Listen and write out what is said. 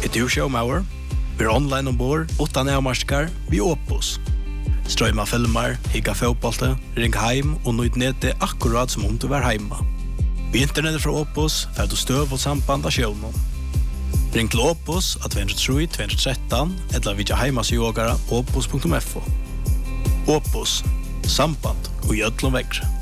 du showmauer? Vi er online ombord, utan avmarskar, vi Opus. Strøyma filmer, higga fotbollte, ring heim og nøyd nete akkurat som om du var heima. Vi internettet fra Opus, fer du støv og samband av sjøvnen. Ring til Opus at 203-213, eller vidja heimasjogara opus.fo. Opus, samband og gjødlom vekkre.